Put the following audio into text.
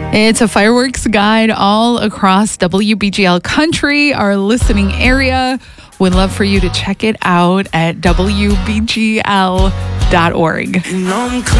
It's a fireworks guide all across WBGL country, our listening area. We'd love for you to check it out at WBGL.org.